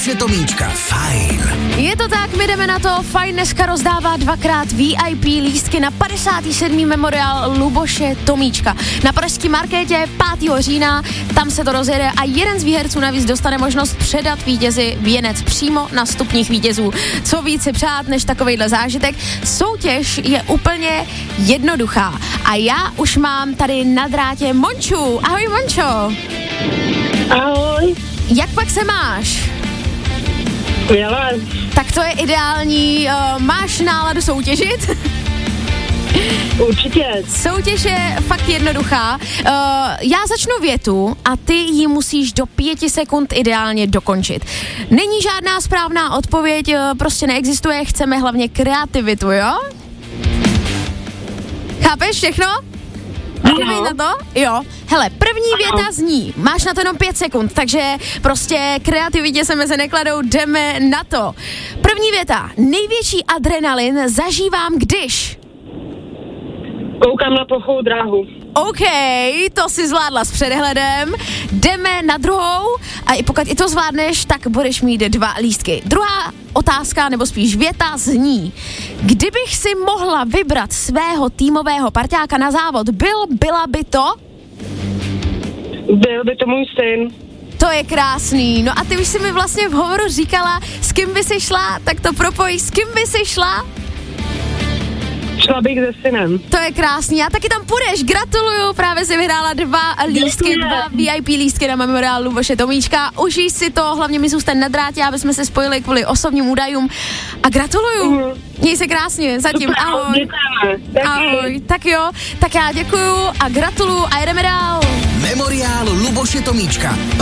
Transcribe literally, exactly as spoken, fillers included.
Tomíčka, fajn. Je to tak, my jdeme na to. Fajn dneska rozdává dvakrát V I P lístky na padesátý sedmý memoriál Luboše Tomíčka. Na pražský markétě pátého října, tam se to rozjede a jeden z výherců navíc dostane možnost předat vítězi věnec přímo na stupních vítězů. Co víc si přát než takovejhle zážitek. Soutěž je úplně jednoduchá a já už mám tady na drátě Monču. Ahoj Mončo. Ahoj. Jak pak se máš? Skvěle. Tak to je ideální. Uh, máš náladu soutěžit? Určitě. Soutěž je fakt jednoduchá. Uh, já začnu větu a ty ji musíš do pěti sekund ideálně dokončit. Není žádná správná odpověď, uh, prostě neexistuje, chceme hlavně kreativitu, jo? Chápeš všechno? Můžeme jít na to? Jo. Hele, první věta zní, máš na to jenom pět sekund, takže prostě kreativitě se mezi nekladou, jdeme na to. První věta, největší adrenalin zažívám, když... Koukám na plochou dráhu. OK, to si zvládla s předehledem. Jdeme na druhou a i pokud i to zvládneš, tak budeš mít dva lístky. Druhá otázka, nebo spíš věta zní, kdybych si mohla vybrat svého týmového parťáka na závod, byl, byla by to? Byl by to můj syn. To je krásný. No a ty už si mi vlastně v hovoru říkala, s kým by si šla, tak to propoj, s kým by si šla? Šla bych se synem. To je krásný. A taky tam půjdeš. Gratuluju. Právě si vyhrála dva lístky, dva V I P lístky na memoriál Luboše Tomíčka. Užij si to, hlavně mi zůstaň na drátě, aby jsme se spojili kvůli osobním údajům. A gratuluju. Mm. Měj se krásně. Zatím. Super, ahoj. Děkujeme. Ahoj. Tak jo. Tak já děkuju a gratuluju a jdeme dál. Memoriál Luboše Tomíčka.